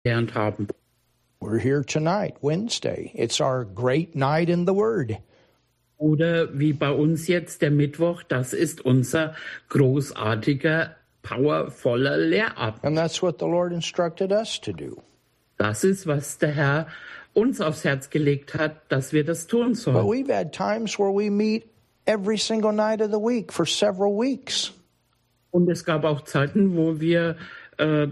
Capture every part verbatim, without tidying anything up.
gelernt haben. We're here tonight, Wednesday. It's our great night in the Word. Oder wie bei uns jetzt der Mittwoch, das ist unser großartiger, powervoller Lehrabend. And that's what the Lord instructed us to do. Das ist, was der Herr uns aufs Herz gelegt hat, dass wir das tun But sollen. we've had times where we meet every single night of the week for several weeks. Und es gab auch Zeiten, wo wir äh,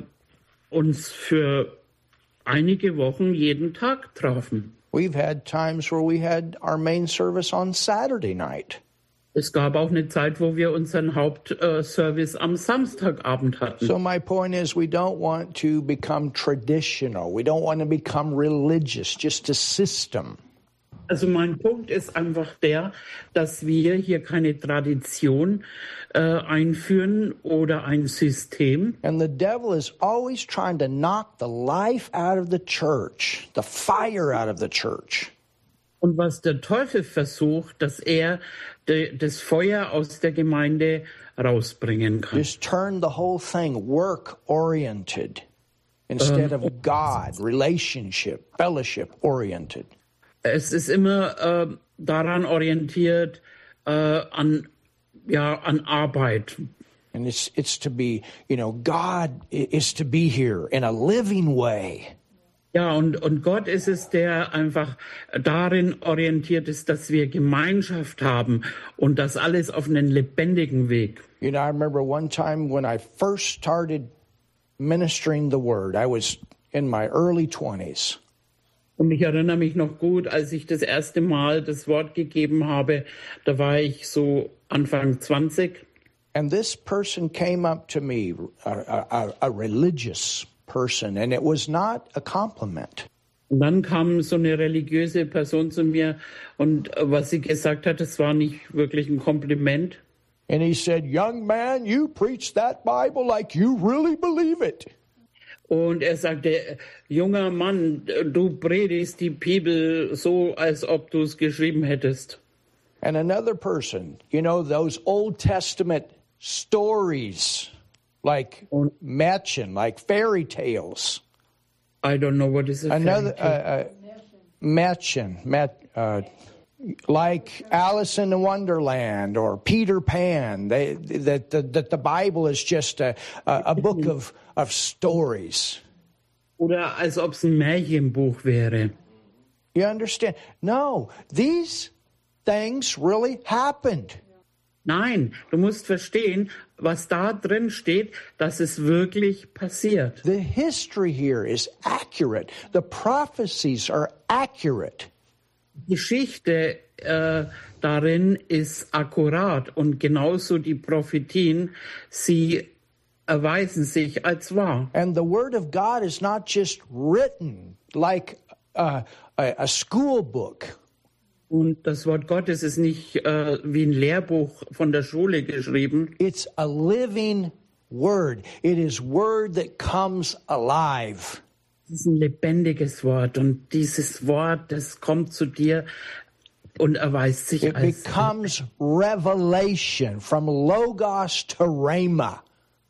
uns für einige Wochen jeden Tag trafen. We've had times where we had our main service on Saturday night. Es gab auch eine Zeit, wo wir unseren Hauptservice am Samstagabend hatten. So my point is, we don't want to become traditional. We don't want to become religious, just a system. Also mein Punkt ist einfach der, dass wir hier keine Tradition äh, einführen oder ein System. And the devil is always trying to knock the life out of the church, the fire out of the church. Und was der Teufel versucht, dass er de, das Feuer aus der Gemeinde rausbringen kann. Just turn the whole thing work-oriented instead of God, relationship, fellowship-oriented. Es ist immer äh, daran orientiert, äh, an, ja, an Arbeit. And it's it's to be, you know, God is to be here in a living way. Ja, und, und Gott ist es, der einfach darin orientiert ist, dass wir Gemeinschaft haben und das alles auf einen lebendigen Weg. You know, I remember one time when I first started ministering the word, I was in my early twenties. Und ich erinnere mich noch gut, als ich das erste Mal das Wort gegeben habe, da war ich so Anfang zwanzig. And this person came up to me, a, a, a religious person, and it was not a compliment. Und dann kam so eine religiöse Person zu mir und was sie gesagt hat, das war nicht wirklich ein Kompliment. And he said, "Young man, you preach that Bible like you really believe it." Und er sagte, junger Mann, du predigst die Bibel so, als ob du es geschrieben hättest. And another person, you know, those Old Testament stories, like Märchen, like fairy tales. I don't know what is a Another fairy uh, uh, Märchen, Mät, uh, like Alice in Wonderland or Peter Pan. They, that the, that the Bible is just a, a, a book of, of stories. Oder als ob es ein Märchenbuch wäre. You understand? No, these things really happened. Nein, du musst verstehen, was da drin steht, dass es wirklich passiert. The history here is accurate. The prophecies are accurate. Geschichte äh, darin ist akkurat und genauso die Prophetien, sie erweisen sich als wahr. And the word of God is not just written like a, a, a school book. Und das Wort Gottes ist nicht äh, wie ein Lehrbuch von der Schule geschrieben. It's a living word. It is word that comes alive. Es ist ein lebendiges Wort und dieses Wort, das kommt zu dir und erweist sich It als becomes revelation from Logos to Rhema.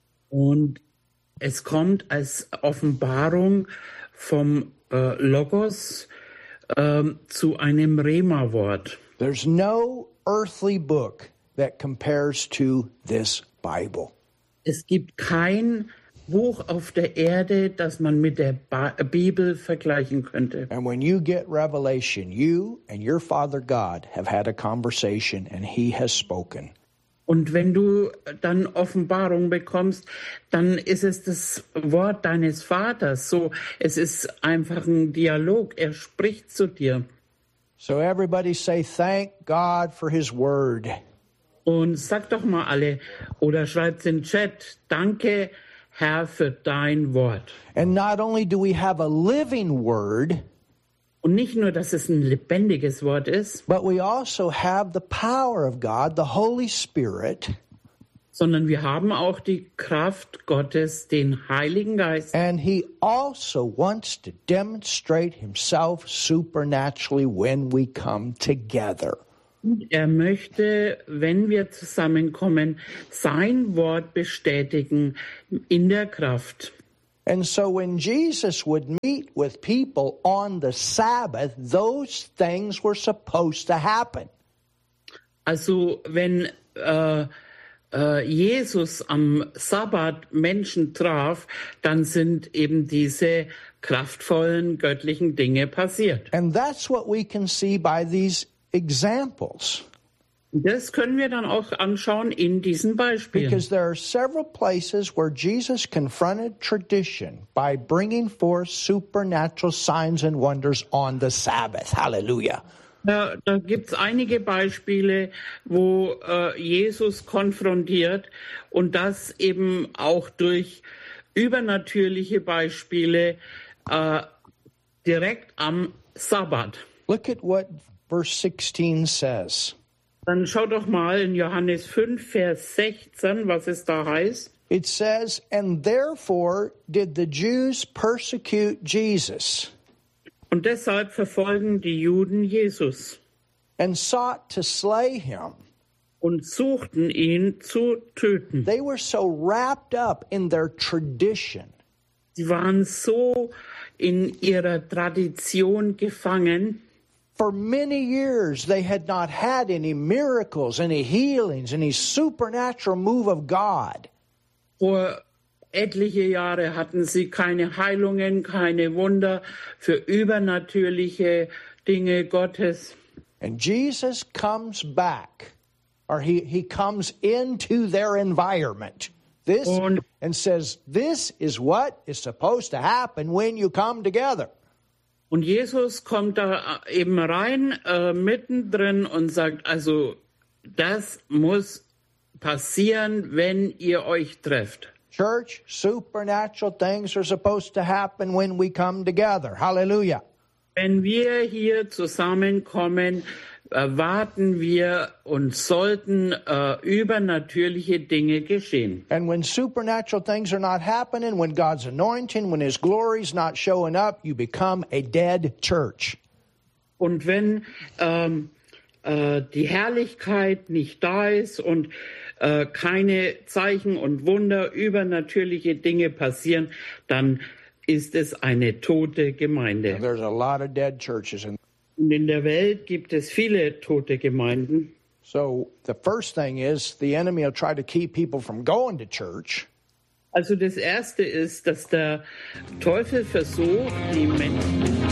und es kommt als Offenbarung vom äh, Logos ähm, zu einem Rema-Wort. There's no earthly book that compares to this Bible. Es gibt kein Buch auf der Erde, das man mit der ba- Bibel vergleichen könnte. And when you get revelation, you and your Father God have had a conversation and He has spoken. Und wenn du dann Offenbarung bekommst, dann ist es das Wort deines Vaters. So, es ist einfach ein Dialog. Er spricht zu dir. So everybody say, thank God for His Word. Und sag doch mal alle oder schreibt's in den Chat. Danke, Herr, für dein Wort. And not only do we have a living Word, Und nicht nur, dass es ein lebendiges Wort ist, but we also have the power of God, the Holy Spirit, sondern wir haben auch die Kraft Gottes, den Heiligen Geist. and He also wants to demonstrate Himself supernaturally when we come together. Und er möchte, wenn wir zusammenkommen, sein Wort bestätigen in der Kraft. And so when Jesus would meet with people on the Sabbath, those things were supposed to happen. Also wenn äh, äh, Jesus am Sabbat Menschen traf, dann sind eben diese kraftvollen göttlichen Dinge passiert. And that's what we can see by these examples. Das können wir dann auch anschauen in diesen Beispielen. Because there are several places where Jesus confronted tradition by bringing forth supernatural signs and wonders on the Sabbath. Hallelujah. Da, da gibt es einige Beispiele, wo äh, Jesus konfrontiert und das eben auch durch übernatürliche Beispiele äh, direkt am Sabbat. Look at what verse sixteen says. Dann schau doch mal in Johannes fünf, Vers sechzehn, was es da heißt. It says, and therefore did the Jews persecute Jesus. Und deshalb verfolgen die Juden Jesus. And sought to slay him. Und suchten ihn zu töten. They were so wrapped up in their tradition. Sie waren so in ihrer Tradition gefangen. For many years, they had not had any miracles, any healings, any supernatural move of God. Vor etliche Jahre hatten sie keine Heilungen, keine Wunder für übernatürliche Dinge Gottes. And Jesus comes back, or he, he comes into their environment. This Und, and says, this is what is supposed to happen when you come together. und Jesus kommt da eben rein, äh, mittendrin und sagt, also das muss passieren, wenn ihr euch trefft. Church, supernatural things are supposed to happen when we come together. Hallelujah. Wenn wir hier zusammenkommen, erwarten wir und sollten äh, übernatürliche Dinge geschehen. And when supernatural things are not happening, when God's anointing, when His glory's not showing up, you become a dead church. Und wenn ähm, äh, die Herrlichkeit nicht da ist und äh, keine Zeichen und Wunder, übernatürliche Dinge passieren, dann ist es eine tote Gemeinde. And there's a lot of dead churches. In- Und in der Welt gibt es viele tote Gemeinden. so the first thing is the enemy will try to keep people from going to church. Also das Erste ist, dass der Teufel versucht, die Menschen